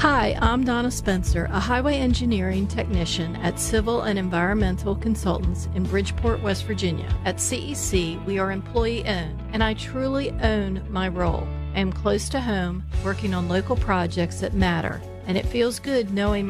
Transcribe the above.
Hi, I'm Donna Spencer, a highway engineering technician at Civil and Environmental Consultants in Bridgeport, West Virginia. At CEC, we are employee owned, and I truly own my role. I am close to home, working on local projects that matter, and it feels good knowing